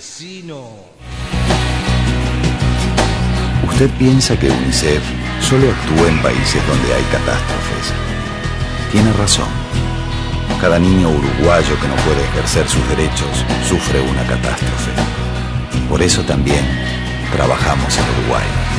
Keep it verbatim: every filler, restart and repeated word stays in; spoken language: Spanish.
Asesino. Usted piensa que UNICEF solo actúa en países donde hay catástrofes. Tiene razón. Cada niño uruguayo que no puede ejercer sus derechos sufre una catástrofe. Por eso también trabajamos en Uruguay.